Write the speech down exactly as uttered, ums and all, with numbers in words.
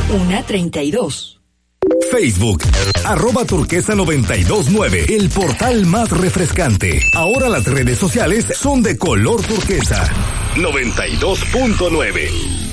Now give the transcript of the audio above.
una treinta y dos. Facebook, arroba turquesa noventa y dos nueve, el portal más refrescante. Ahora las redes sociales son de color turquesa. noventa y dos punto nueve.